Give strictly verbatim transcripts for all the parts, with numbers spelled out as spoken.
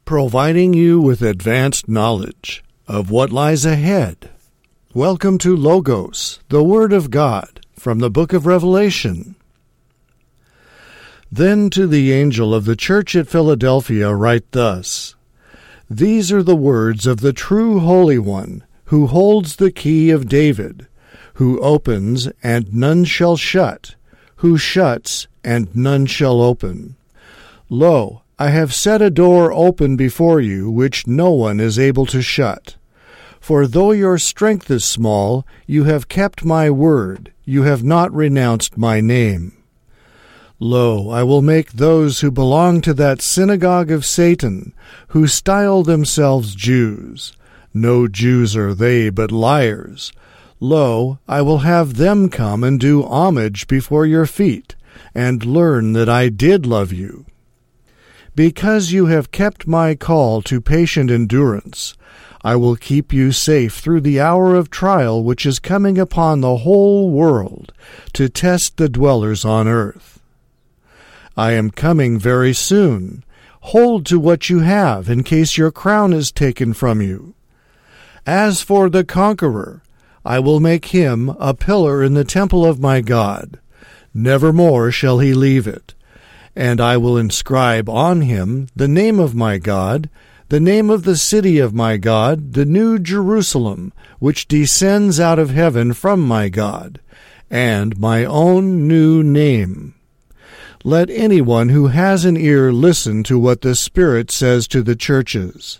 providing you with advanced knowledge of what lies ahead. Welcome to Logos, the Word of God, from the book of Revelation. Then to the angel of the church at Philadelphia write thus: These are the words of the true Holy One, who holds the key of David, who opens, and none shall shut, who shuts, and none shall open. Lo, I have set a door open before you, which no one is able to shut. For though your strength is small, you have kept my word, you have not renounced my name. Lo, I will make those who belong to that synagogue of Satan, who style themselves Jews. No Jews are they, but liars. Lo, I will have them come and do homage before your feet, and learn that I did love you. Because you have kept my call to patient endurance, I will keep you safe through the hour of trial which is coming upon the whole world to test the dwellers on earth. I am coming very soon. Hold to what you have in case your crown is taken from you. As for the conqueror, I will make him a pillar in the temple of my God. Nevermore shall he leave it. And I will inscribe on him the name of my God, the name of the city of my God, the new Jerusalem, which descends out of heaven from my God, and my own new name. Let anyone who has an ear listen to what the Spirit says to the churches.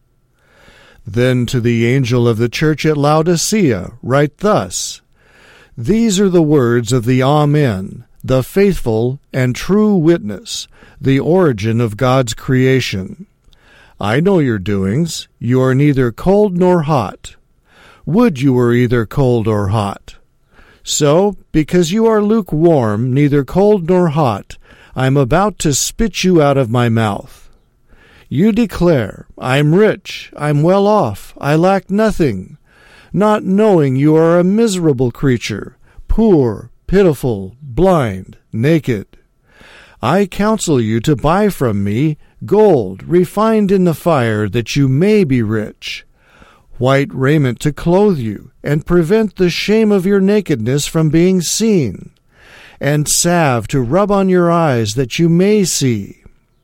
Then to the angel of the church at Laodicea write thus: These are the words of the Amen, the faithful and true witness, the origin of God's creation. I know your doings. You are neither cold nor hot. Would you were either cold or hot. So, because you are lukewarm, neither cold nor hot, I am about to spit you out of my mouth. You declare, I am rich, I am well off, I lack nothing, not knowing you are a miserable creature, poor, pitiful, blind, naked. I counsel you to buy from me gold refined in the fire, that you may be rich, white raiment to clothe you, and prevent the shame of your nakedness from being seen, and salve to rub on your eyes, that you may see.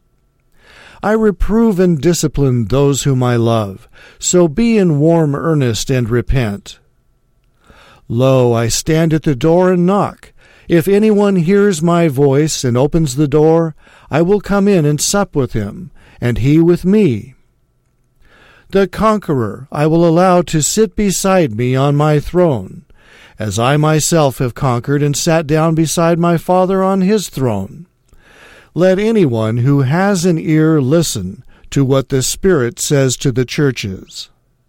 I reprove and discipline those whom I love, so be in warm earnest and repent. Lo, I stand at the door and knock. If anyone hears my voice and opens the door, I will come in and sup with him, and he with me. The conqueror I will allow to sit beside me on my throne, as I myself have conquered and sat down beside my Father on his throne. Let anyone who has an ear listen to what the Spirit says to the churches.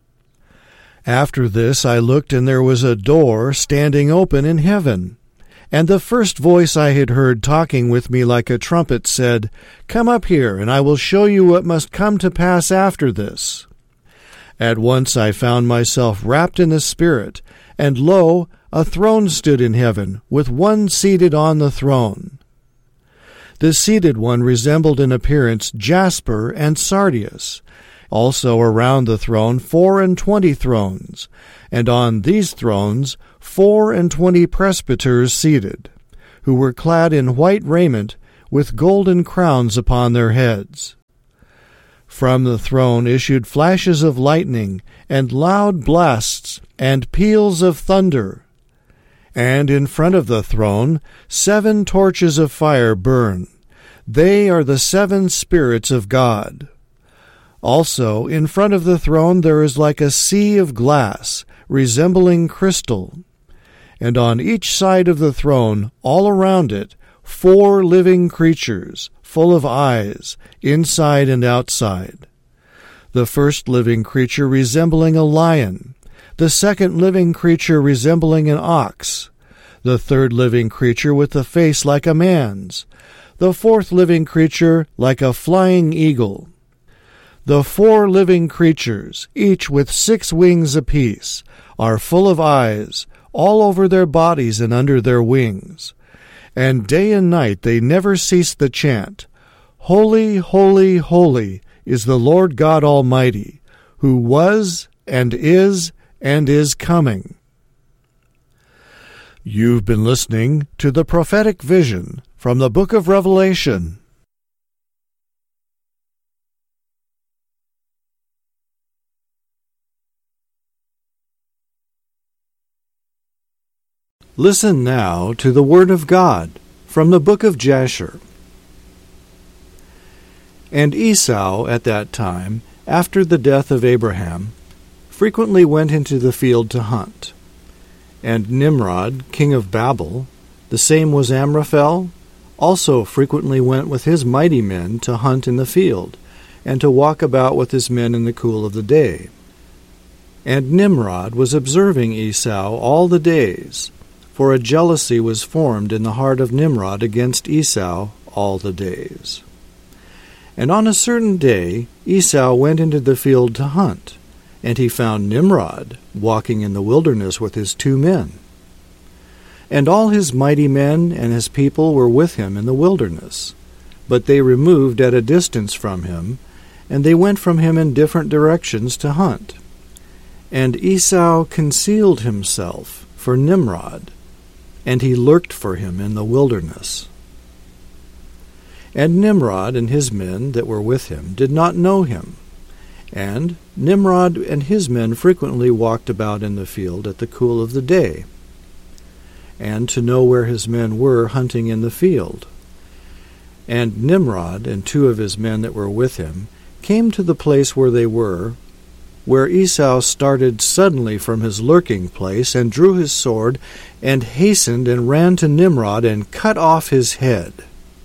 After this I looked, and there was a door standing open in heaven. And the first voice I had heard talking with me like a trumpet said, Come up here, and I will show you what must come to pass after this. At once I found myself wrapped in the Spirit, and lo, a throne stood in heaven, with one seated on the throne. The seated one resembled in appearance jasper and sardius. Also around the throne four and twenty thrones, and on these thrones four and twenty presbyters seated, who were clad in white raiment, with golden crowns upon their heads. From the throne issued flashes of lightning, and loud blasts, and peals of thunder. And in front of the throne seven torches of fire burn. They are the seven spirits of God. Also, in front of the throne there is like a sea of glass, resembling crystal. And on each side of the throne, all around it, four living creatures, full of eyes, inside and outside. The first living creature resembling a lion, the second living creature resembling an ox, the third living creature with a face like a man's, the fourth living creature like a flying eagle. The four living creatures, each with six wings apiece, are full of eyes, all over their bodies and under their wings. And day and night they never cease the chant, Holy, holy, holy is the Lord God Almighty, who was and is and is coming. You've been listening to the prophetic vision from the book of Revelation. Listen now to the Word of God from the book of Jasher. And Esau at that time, after the death of Abraham, frequently went into the field to hunt. And Nimrod, king of Babel, the same was Amraphel, also frequently went with his mighty men to hunt in the field, and to walk about with his men in the cool of the day. And Nimrod was observing Esau all the days, for a jealousy was formed in the heart of Nimrod against Esau all the days. And on a certain day Esau went into the field to hunt, and he found Nimrod walking in the wilderness with his two men. And all his mighty men and his people were with him in the wilderness, but they removed at a distance from him, and they went from him in different directions to hunt. And Esau concealed himself for Nimrod, and he lurked for him in the wilderness. And Nimrod and his men that were with him did not know him. And Nimrod and his men frequently walked about in the field at the cool of the day, and to know where his men were hunting in the field. And Nimrod and two of his men that were with him came to the place where they were, where Esau started suddenly from his lurking place, and drew his sword, and hastened and ran to Nimrod, and cut off his head.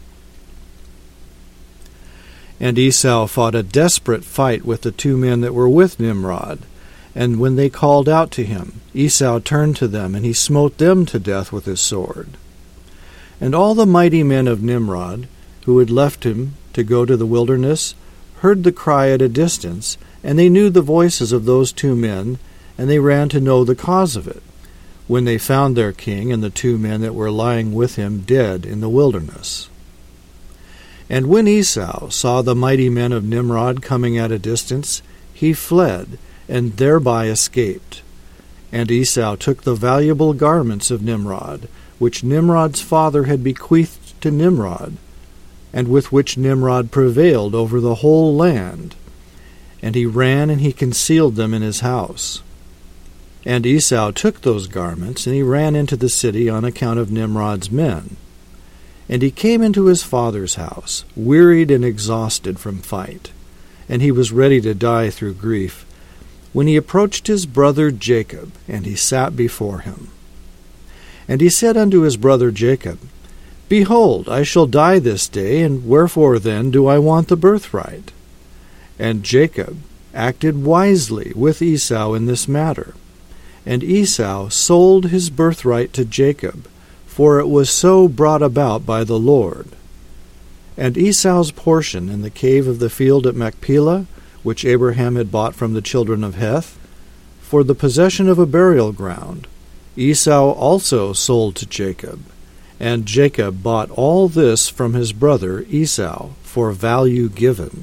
And Esau fought a desperate fight with the two men that were with Nimrod, and when they called out to him, Esau turned to them, and he smote them to death with his sword. And all the mighty men of Nimrod, who had left him to go to the wilderness, heard the cry at a distance, and they knew the voices of those two men, and they ran to know the cause of it, when they found their king and the two men that were lying with him dead in the wilderness. And when Esau saw the mighty men of Nimrod coming at a distance, he fled, and thereby escaped. And Esau took the valuable garments of Nimrod, which Nimrod's father had bequeathed to Nimrod, and with which Nimrod prevailed over the whole land. And he ran and he concealed them in his house. And Esau took those garments, and he ran into the city on account of Nimrod's men. And he came into his father's house, wearied and exhausted from fight, and he was ready to die through grief, when he approached his brother Jacob, and he sat before him. And he said unto his brother Jacob, Behold, I shall die this day, and wherefore then do I want the birthright? And Jacob acted wisely with Esau in this matter. And Esau sold his birthright to Jacob, for it was so brought about by the Lord. And Esau's portion in the cave of the field at Machpelah, which Abraham had bought from the children of Heth, for the possession of a burial ground, Esau also sold to Jacob. And Jacob bought all this from his brother Esau for value given.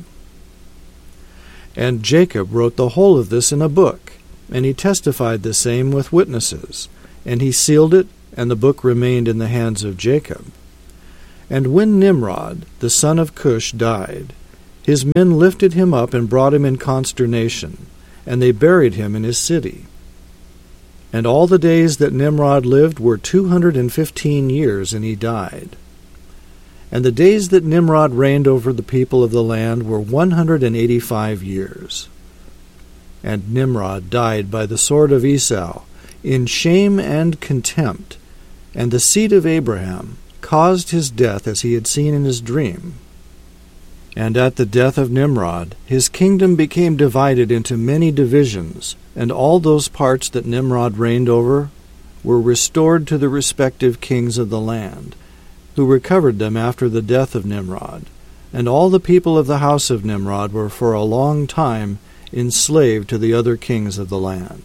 And Jacob wrote the whole of this in a book, and he testified the same with witnesses, and he sealed it, and the book remained in the hands of Jacob. And when Nimrod, the son of Cush, died, his men lifted him up and brought him in consternation, and they buried him in his city. And all the days that Nimrod lived were two hundred and fifteen years, and he died. And the days that Nimrod reigned over the people of the land were one hundred and eighty-five years. And Nimrod died by the sword of Esau, in shame and contempt, and the seed of Abraham caused his death as he had seen in his dream. And at the death of Nimrod, his kingdom became divided into many divisions, and all those parts that Nimrod reigned over were restored to the respective kings of the land, who recovered them after the death of Nimrod. And all the people of the house of Nimrod were for a long time enslaved to the other kings of the land.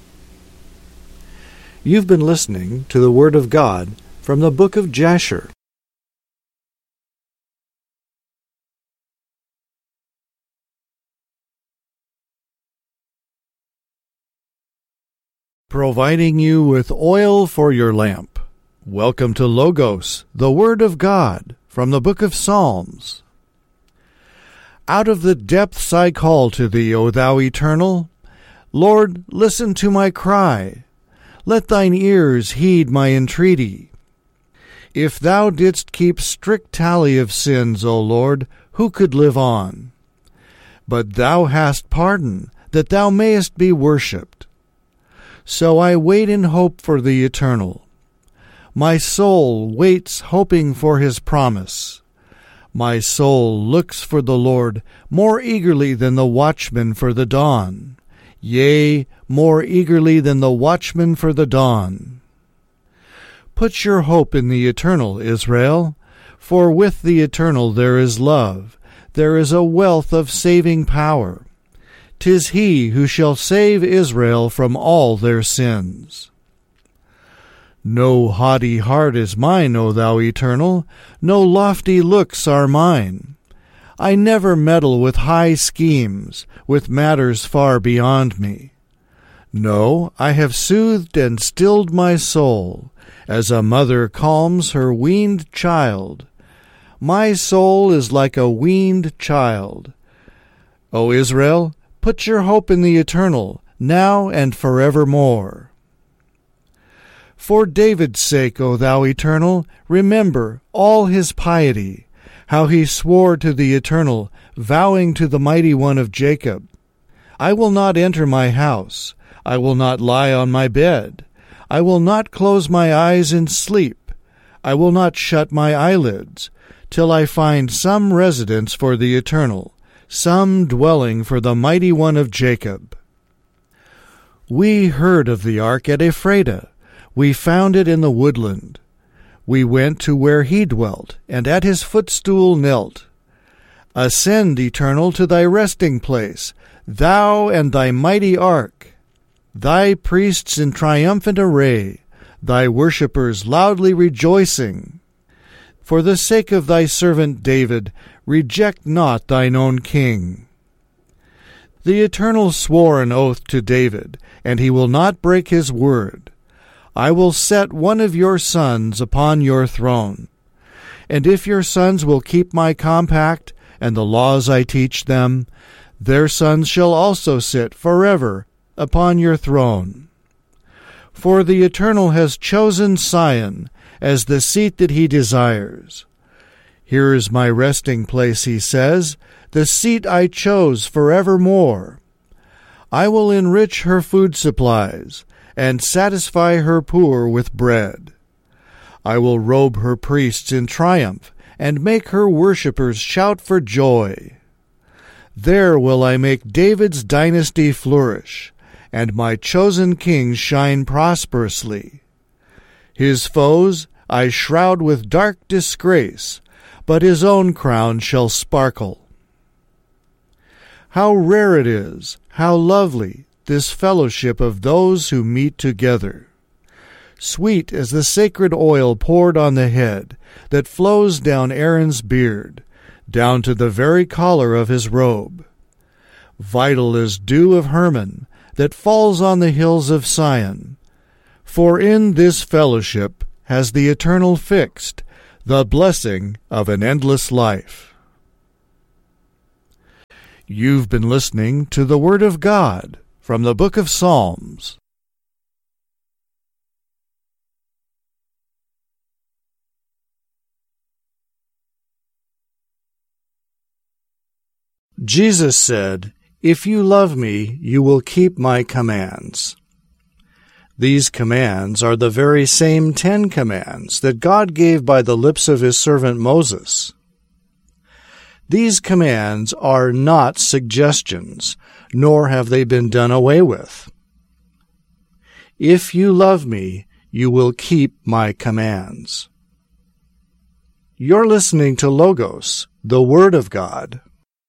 You've been listening to the Word of God from the book of Jasher. providing you with oil for your lamp. Welcome to Logos, the Word of God, from the book of Psalms. Out of the depths I call to thee, O thou eternal. Lord, listen to my cry. Let thine ears heed my entreaty. If thou didst keep strict tally of sins, O Lord, who could live on? But thou hast pardon, that thou mayest be worshipped. So I wait in hope for the eternal. My soul waits hoping for his promise. My soul looks for the Lord more eagerly than the watchman for the dawn. Yea, more eagerly than the watchman for the dawn. Put your hope in the eternal, Israel, for with the eternal there is love, there is a wealth of saving power. 'Tis he who shall save Israel from all their sins. No haughty heart is mine, O thou eternal, no lofty looks are mine. I never meddle with high schemes, with matters far beyond me. No, I have soothed and stilled my soul, as a mother calms her weaned child. My soul is like a weaned child. O Israel, put your hope in the eternal, now and forevermore. For David's sake, O thou eternal, remember all his piety, how he swore to the eternal, vowing to the mighty one of Jacob, I will not enter my house, I will not lie on my bed, I will not close my eyes in sleep, I will not shut my eyelids, till I find some residence for the eternal, some dwelling for the mighty one of Jacob. We heard of the ark at Ephrata, we found it in the woodland. We went to where he dwelt, and at his footstool knelt. Ascend, eternal, to thy resting place, thou and thy mighty ark, thy priests in triumphant array, thy worshippers loudly rejoicing. For the sake of thy servant David, reject not thine own king. The Eternal swore an oath to David, and he will not break his word. I will set one of your sons upon your throne. And if your sons will keep my compact and the laws I teach them, their sons shall also sit forever upon your throne. For the Eternal has chosen Sion as the seat that he desires. Here is my resting place, he says, the seat I chose forevermore. I will enrich her food supplies, and satisfy her poor with bread. I will robe her priests in triumph, and make her worshippers shout for joy. There will I make David's dynasty flourish, and my chosen king shine prosperously. His foes I shroud with dark disgrace, but his own crown shall sparkle. How rare it is, how lovely, this fellowship of those who meet together. Sweet as the sacred oil poured on the head, that flows down Aaron's beard, down to the very collar of his robe. Vital as dew of Hermon, that falls on the hills of Sion. For in this fellowship has the Eternal fixed the blessing of an endless life. You've been listening to the Word of God from the book of Psalms. Jesus said, If you love me, you will keep my commands. These commands are the very same Ten Commands that God gave by the lips of his servant Moses. These commands are not suggestions, nor have they been done away with. If you love me, you will keep my commands. You're listening to Logos, the Word of God.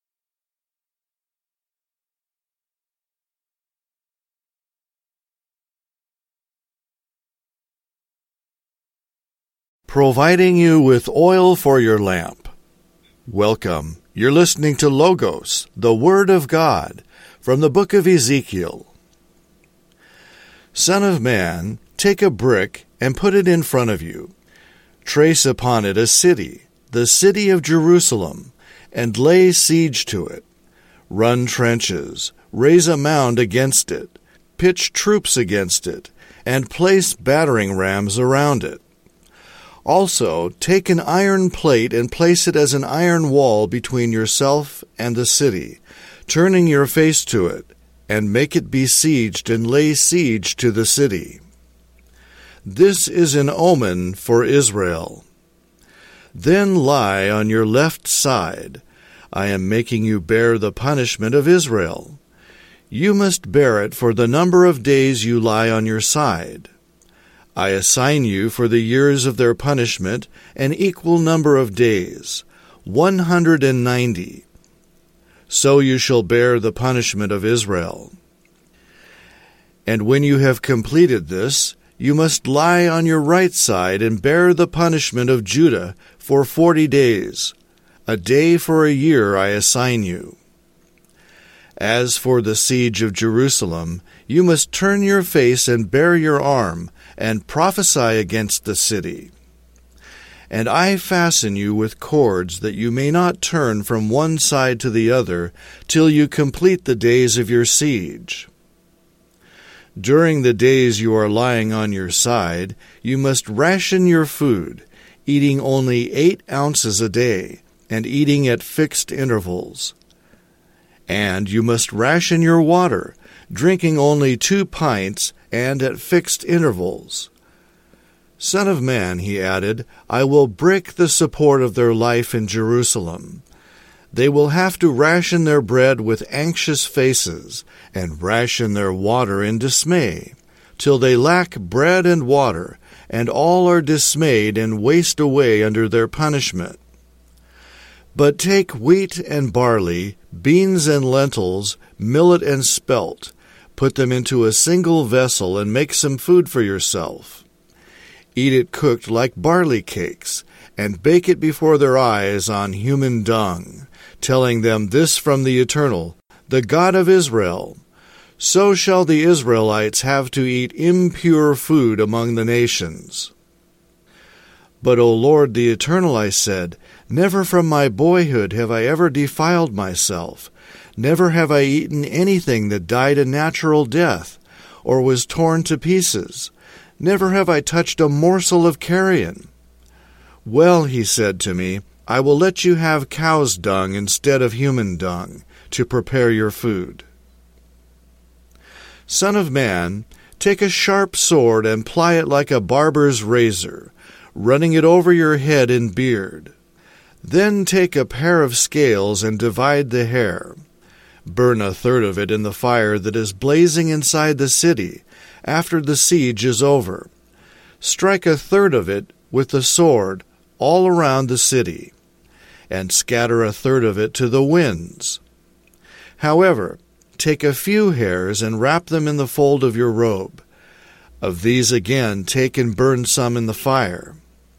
Providing you with oil for your lamp. Welcome. You're listening to Logos, the Word of God, from the book of Ezekiel. Son of man, take a brick and put it in front of you. Trace upon it a city, the city of Jerusalem, and lay siege to it. Run trenches, raise a mound against it, pitch troops against it, and place battering rams around it. Also, take an iron plate and place it as an iron wall between yourself and the city, turning your face to it, and make it besieged and lay siege to the city. This is an omen for Israel. Then lie on your left side. I am making you bear the punishment of Israel. You must bear it for the number of days you lie on your side. I assign you for the years of their punishment an equal number of days, one hundred and ninety. So you shall bear the punishment of Israel. And when you have completed this, you must lie on your right side and bear the punishment of Judah for forty days. A day for a year I assign you. As for the siege of Jerusalem, you must turn your face and bare your arm, and prophesy against the city. And I fasten you with cords, that you may not turn from one side to the other, till you complete the days of your siege. During the days you are lying on your side, you must ration your food, eating only eight ounces a day, and eating at fixed intervals. And you must ration your water, drinking only two pints, and at fixed intervals. Son of man, he added, I will break the support of their life in Jerusalem. They will have to ration their bread with anxious faces, and ration their water in dismay, till they lack bread and water, and all are dismayed and waste away under their punishment. But take wheat and barley, beans and lentils, millet and spelt, put them into a single vessel, and make some food for yourself. Eat it cooked like barley cakes, and bake it before their eyes on human dung, telling them this from the Eternal, the God of Israel. So shall the Israelites have to eat impure food among the nations. But, O Lord the Eternal, I said, never from my boyhood have I ever defiled myself. Never have I eaten anything that died a natural death, or was torn to pieces. Never have I touched a morsel of carrion. Well, he said to me, I will let you have cow's dung instead of human dung, to prepare your food. Son of man, take a sharp sword and ply it like a barber's razor, running it over your head and beard. Then take a pair of scales and divide the hair. Burn a third of it in the fire that is blazing inside the city, after the siege is over. Strike a third of it with the sword all around the city, and scatter a third of it to the winds. However, take a few hairs and wrap them in the fold of your robe. Of these again take and burn some in the fire.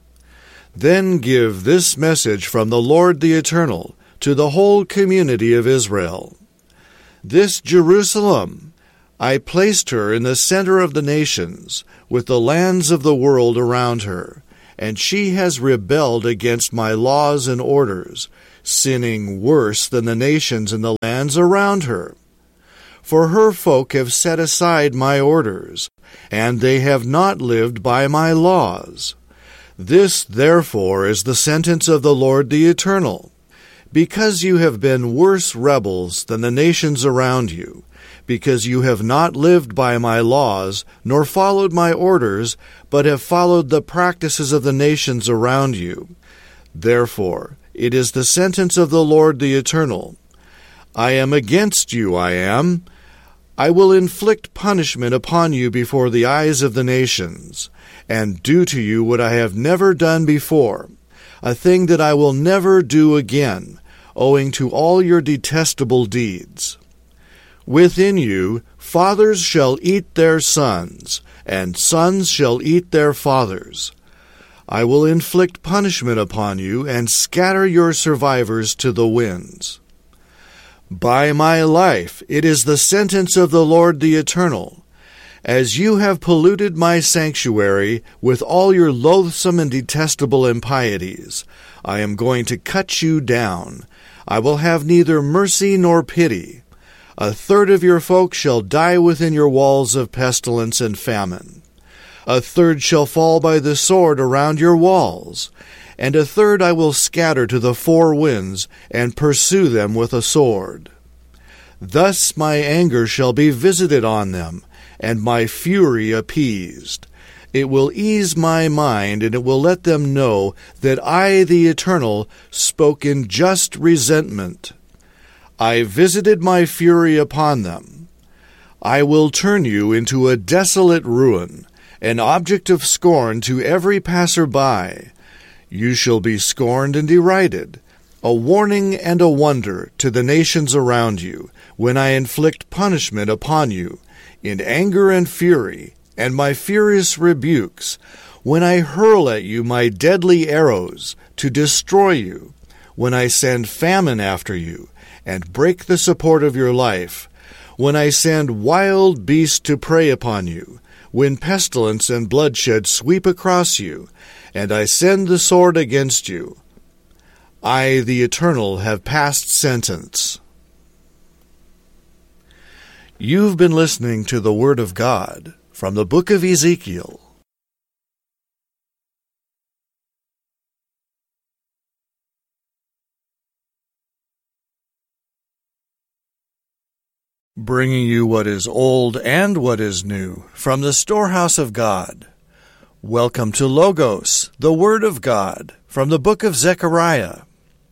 Then give this message from the Lord the Eternal to the whole community of Israel. This Jerusalem, I placed her in the center of the nations, with the lands of the world around her, and she has rebelled against my laws and orders, sinning worse than the nations in the lands around her. For her folk have set aside my orders, and they have not lived by my laws. This, therefore, is the sentence of the Lord the Eternal. Because you have been worse rebels than the nations around you, because you have not lived by my laws, nor followed my orders, but have followed the practices of the nations around you. Therefore, it is the sentence of the Lord the Eternal. I am against you, I am. I will inflict punishment upon you before the eyes of the nations, and do to you what I have never done before, a thing that I will never do again, owing to all your detestable deeds. Within you, fathers shall eat their sons, and sons shall eat their fathers. I will inflict punishment upon you, and scatter your survivors to the winds. By my life, it is the sentence of the Lord the Eternal. As you have polluted my sanctuary with all your loathsome and detestable impieties, I am going to cut you down. I will have neither mercy nor pity. A third of your folk shall die within your walls of pestilence and famine. A third shall fall by the sword around your walls, and a third I will scatter to the four winds, and pursue them with a sword. Thus my anger shall be visited on them, and my fury appeased. It will ease my mind, and it will let them know that I, the Eternal, spoke in just resentment. I visited my fury upon them. I will turn you into a desolate ruin, an object of scorn to every passer-by. You shall be scorned and derided, a warning and a wonder to the nations around you, when I inflict punishment upon you, in anger and fury, and my furious rebukes, when I hurl at you my deadly arrows to destroy you, when I send famine after you, and break the support of your life, when I send wild beasts to prey upon you, when pestilence and bloodshed sweep across you, and I send the sword against you. I, the Eternal, have passed sentence. You've been listening to the Word of God from the book of Ezekiel. Bringing you what is old and what is new from the storehouse of God. Welcome to Logos, the Word of God, from the book of Zechariah.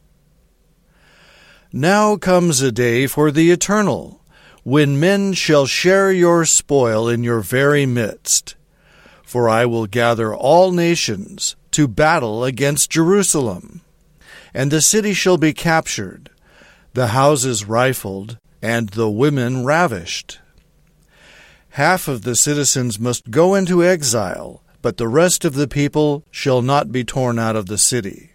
Now comes a day for the Eternal, when men shall share your spoil in your very midst. For I will gather all nations to battle against Jerusalem, and the city shall be captured, the houses rifled, and the women ravished. Half of the citizens must go into exile, but the rest of the people shall not be torn out of the city.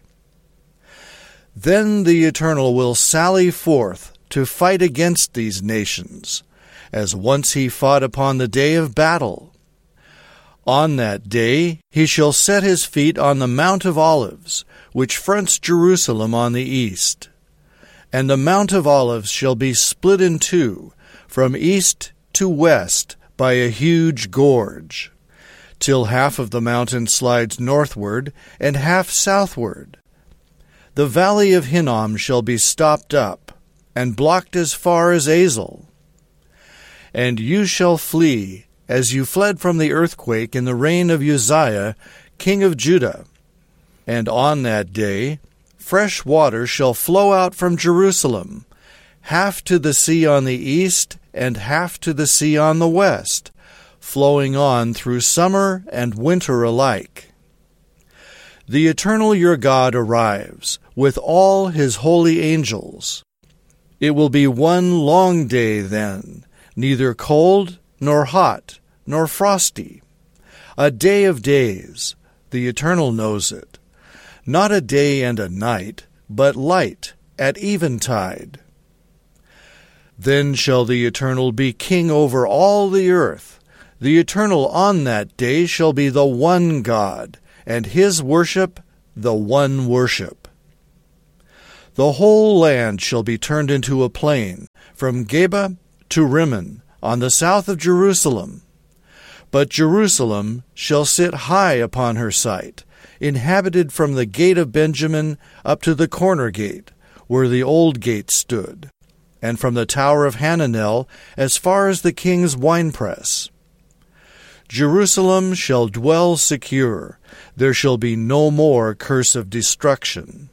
Then the Eternal will sally forth to fight against these nations, as once he fought upon the day of battle. On that day he shall set his feet on the Mount of Olives, which fronts Jerusalem on the east. And the Mount of Olives shall be split in two, from east to west, by a huge gorge, till half of the mountain slides northward and half southward. The valley of Hinnom shall be stopped up, and blocked as far as Azel. And you shall flee, as you fled from the earthquake in the reign of Uzziah, king of Judah. And on that day fresh water shall flow out from Jerusalem, half to the sea on the east, and half to the sea on the west, flowing on through summer and winter alike. The Eternal your God arrives, with all his holy angels. It will be one long day then, neither cold, nor hot, nor frosty. A day of days, the Eternal knows it. Not a day and a night, but light at eventide. Then shall the Eternal be king over all the earth. The Eternal on that day shall be the one God, and his worship the one worship. The whole land shall be turned into a plain, from Geba to Rimmon, on the south of Jerusalem. But Jerusalem shall sit high upon her site, inhabited from the gate of Benjamin up to the corner gate, where the old gate stood, and from the tower of Hananel as far as the king's winepress. Jerusalem shall dwell secure. There shall be no more curse of destruction.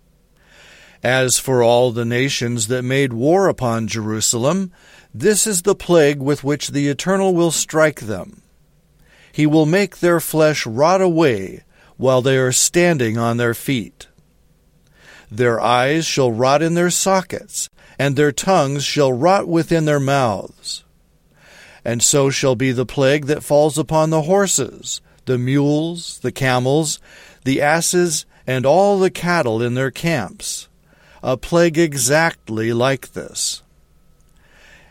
As for all the nations that made war upon Jerusalem, this is the plague with which the Eternal will strike them. He will make their flesh rot away while they are standing on their feet. Their eyes shall rot in their sockets, and their tongues shall rot within their mouths. And so shall be the plague that falls upon the horses, the mules, the camels, the asses, and all the cattle in their camps, a plague exactly like this.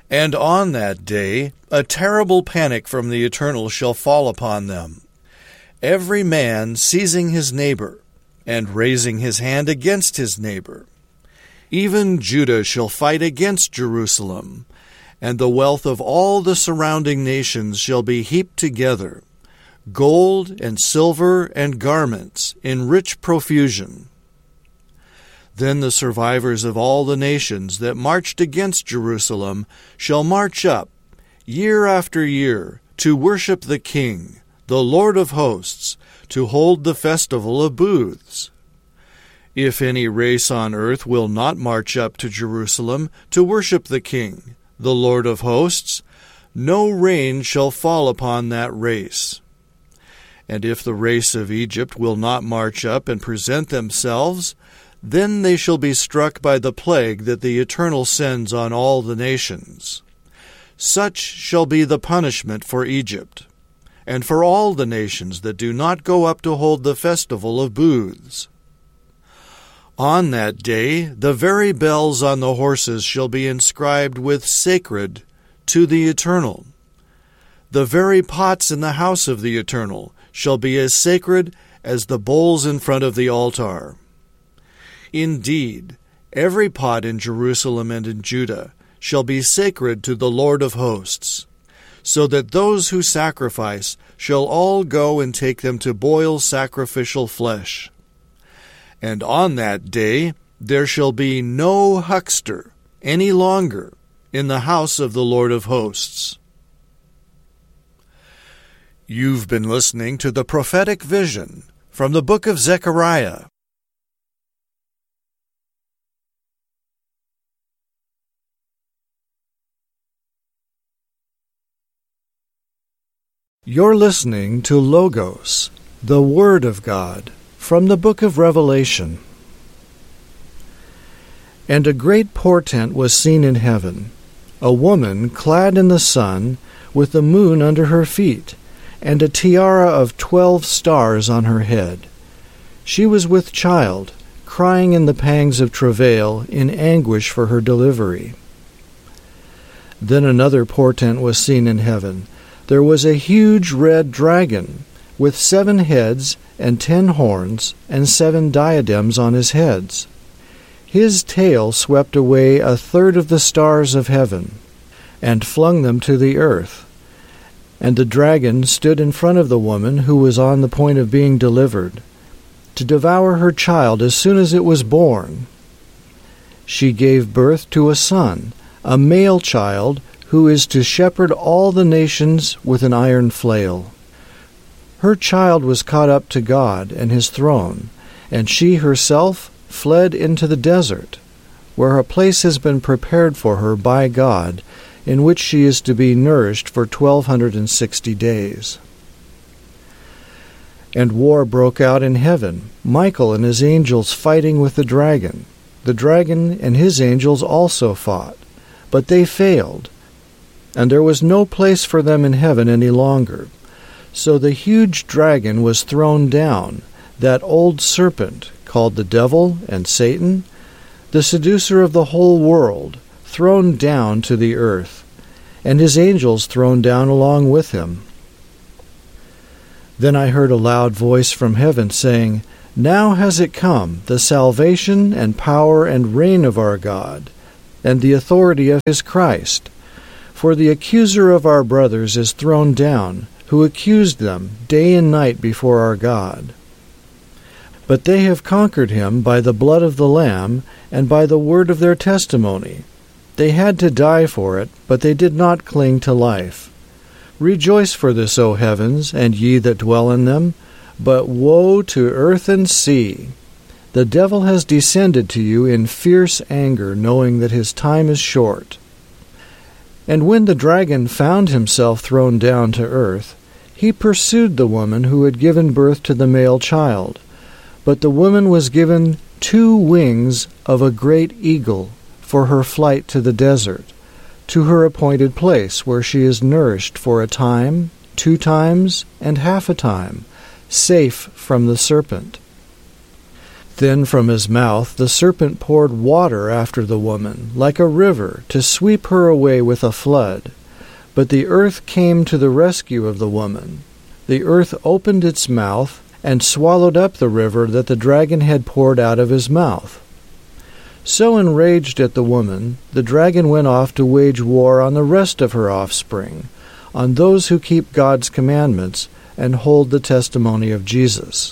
And on that day a terrible panic from the Eternal shall fall upon them, every man seizing his neighbor, and raising his hand against his neighbor. Even Judah shall fight against Jerusalem, and the wealth of all the surrounding nations shall be heaped together, gold and silver and garments in rich profusion. Then the survivors of all the nations that marched against Jerusalem shall march up, year after year, to worship the King, the Lord of hosts, to hold the festival of booths. If any race on earth will not march up to Jerusalem to worship the King, the Lord of hosts, no rain shall fall upon that race. And if the race of Egypt will not march up and present themselves, then they shall be struck by the plague that the Eternal sends on all the nations. Such shall be the punishment for Egypt, and for all the nations that do not go up to hold the festival of booths. On that day the very bells on the horses shall be inscribed with sacred to the Eternal. The very pots in the house of the Eternal shall be as sacred as the bowls in front of the altar. Indeed, every pot in Jerusalem and in Judah shall be sacred to the Lord of hosts, so that those who sacrifice shall all go and take them to boil sacrificial flesh. And on that day there shall be no huckster any longer in the house of the Lord of hosts. You've been listening to the prophetic vision from the book of Zechariah. You're listening to Logos, the Word of God, from the book of Revelation. And a great portent was seen in heaven, a woman clad in the sun, with the moon under her feet, and a tiara of twelve stars on her head. She was with child, crying in the pangs of travail, in anguish for her delivery. Then another portent was seen in heaven. There was a huge red dragon, with seven heads and ten horns, and seven diadems on his heads. His tail swept away a third of the stars of heaven, and flung them to the earth. And the dragon stood in front of the woman who was on the point of being delivered, to devour her child as soon as it was born. She gave birth to a son, a male child, who is to shepherd all the nations with an iron flail. Her child was caught up to God and his throne, and she herself fled into the desert, where a place has been prepared for her by God, in which she is to be nourished for twelve hundred and sixty days. And war broke out in heaven, Michael and his angels fighting with the dragon. The dragon and his angels also fought, but they failed, and there was no place for them in heaven any longer. So the huge dragon was thrown down, that old serpent, called the devil and Satan, the seducer of the whole world, thrown down to the earth, and his angels thrown down along with him. Then I heard a loud voice from heaven saying, Now has it come, the salvation and power and reign of our God, and the authority of his Christ. For the accuser of our brothers is thrown down, who accused them day and night before our God. But they have conquered him by the blood of the Lamb and by the word of their testimony. They had to die for it, but they did not cling to life. Rejoice for this, O heavens, and ye that dwell in them. But woe to earth and sea! The devil has descended to you in fierce anger, knowing that his time is short. And when the dragon found himself thrown down to earth, he pursued the woman who had given birth to the male child. But the woman was given two wings of a great eagle for her flight to the desert, to her appointed place, where she is nourished for a time, two times, and half a time, safe from the serpent. Then from his mouth the serpent poured water after the woman, like a river, to sweep her away with a flood. But the earth came to the rescue of the woman. The earth opened its mouth and swallowed up the river that the dragon had poured out of his mouth. So enraged at the woman, the dragon went off to wage war on the rest of her offspring, on those who keep God's commandments and hold the testimony of Jesus.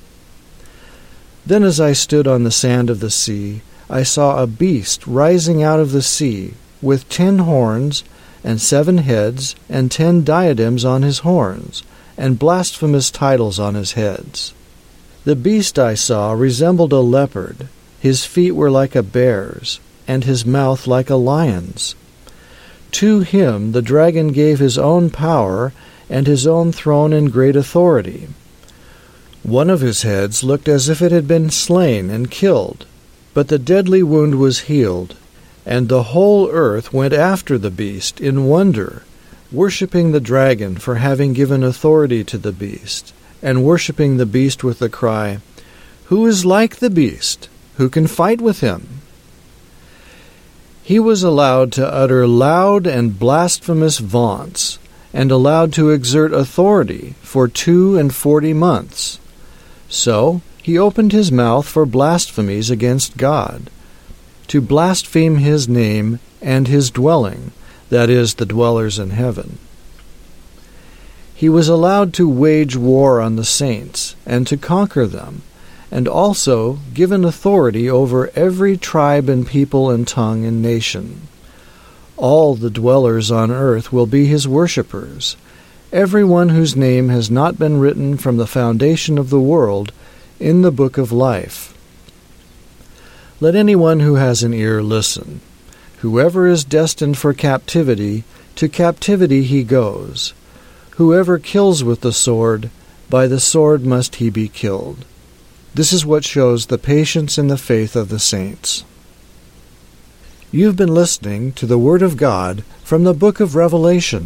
Then as I stood on the sand of the sea, I saw a beast rising out of the sea, with ten horns, and seven heads, and ten diadems on his horns, and blasphemous titles on his heads. The beast I saw resembled a leopard. His feet were like a bear's, and his mouth like a lion's. To him the dragon gave his own power, and his own throne and great authority. One of his heads looked as if it had been slain and killed, but the deadly wound was healed, and the whole earth went after the beast in wonder, worshipping the dragon for having given authority to the beast, and worshipping the beast with the cry, "Who is like the beast? Who can fight with him?" He was allowed to utter loud and blasphemous vaunts, and allowed to exert authority for two and forty months. So he opened his mouth for blasphemies against God, to blaspheme his name and his dwelling, that is, the dwellers in heaven. He was allowed to wage war on the saints, and to conquer them, and also given authority over every tribe and people and tongue and nation. All the dwellers on earth will be his worshippers, everyone whose name has not been written from the foundation of the world in the book of life. Let anyone who has an ear listen. Whoever is destined for captivity, to captivity he goes. Whoever kills with the sword, by the sword must he be killed. This is what shows the patience and the faith of the saints. You've been listening to the Word of God from the book of Revelation.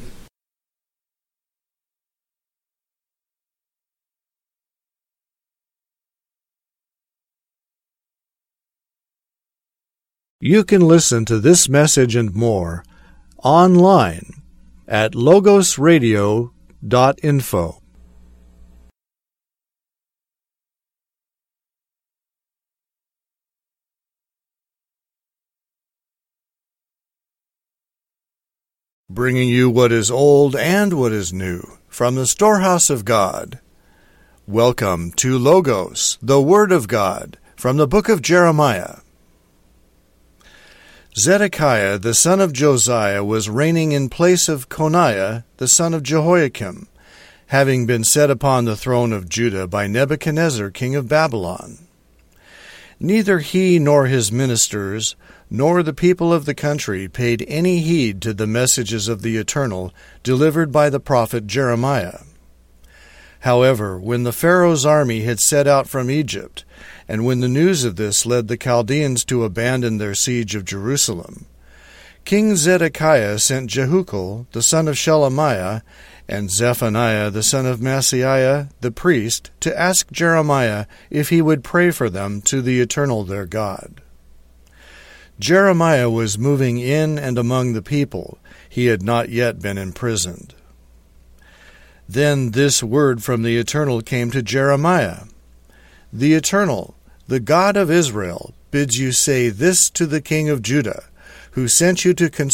You can listen to this message and more online at logos radio dot info. Bringing you what is old and what is new from the storehouse of God. Welcome to Logos, the Word of God, from the book of Jeremiah. Zedekiah the son of Josiah was reigning in place of Coniah the son of Jehoiakim, having been set upon the throne of Judah by Nebuchadnezzar king of Babylon. Neither he nor his ministers nor the people of the country paid any heed to the messages of the Eternal delivered by the prophet Jeremiah. However, when the Pharaoh's army had set out from Egypt, and when the news of this led the Chaldeans to abandon their siege of Jerusalem, King Zedekiah sent Jehukal the son of Shelemiah and Zephaniah the son of Maaseiah the priest to ask Jeremiah if he would pray for them to the Eternal their God. Jeremiah was moving in and among the people. He had not yet been imprisoned. Then this word from the Eternal came to Jeremiah. The Eternal, the God of Israel, bids you say this to the king of Judah, who sent you to